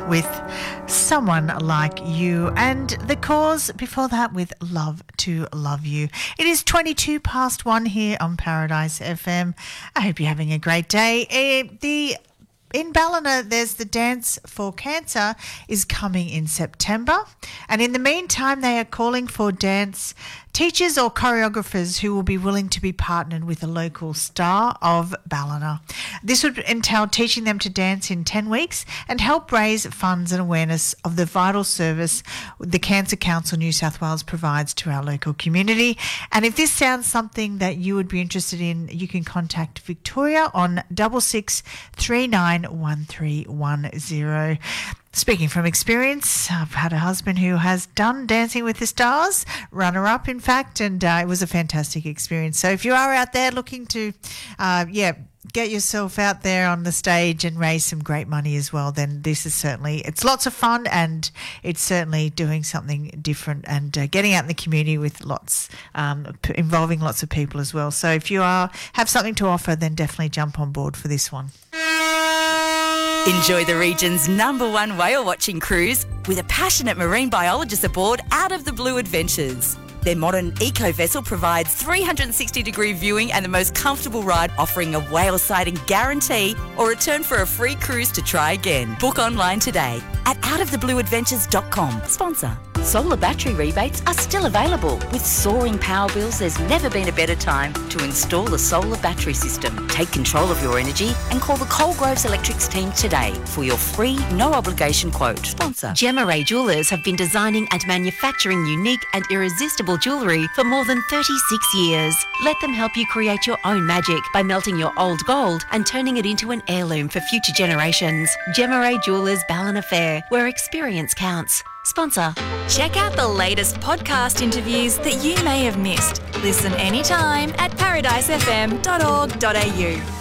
with Someone Like You, and The Cause before that with Love to Love You. It is 1 here on Paradise FM. I hope you're having a great day. In Ballina, there's the Dance for Cancer is coming in September. And in the meantime, they are calling for dance teachers or choreographers who will be willing to be partnered with a local star of Ballina. This would entail teaching them to dance in 10 weeks and help raise funds and awareness of the vital service the Cancer Council New South Wales provides to our local community. And if this sounds something that you would be interested in, you can contact Victoria on 66391310. Speaking from experience, I've had a husband who has done Dancing with the Stars, runner-up in fact, and it was a fantastic experience. So if you are out there looking to, get yourself out there on the stage and raise some great money as well, then this is certainly, it's lots of fun and it's certainly doing something different and getting out in the community with involving lots of people as well. So if you have something to offer, then definitely jump on board for this one. Enjoy the region's #1 whale watching cruise with a passionate marine biologist aboard Out of the Blue Adventures. Their modern eco vessel provides 360-degree viewing and the most comfortable ride, offering a whale sighting guarantee or return for a free cruise to try again. Book online today at outoftheblueadventures.com. Sponsor. Solar battery rebates are still available. With soaring power bills, there's never been a better time to install a solar battery system. Take control of your energy and call the Coalgroves Electrics team today for your free, no-obligation quote. Sponsor. Gemma Ray Jewellers have been designing and manufacturing unique and irresistible jewellery for more than 36 years. Let them help you create your own magic by melting your old gold and turning it into an heirloom for future generations. Gemma Ray Jewellers Ballina Fair, where experience counts. Sponsor. Check out the latest podcast interviews that you may have missed. Listen anytime at paradisefm.org.au.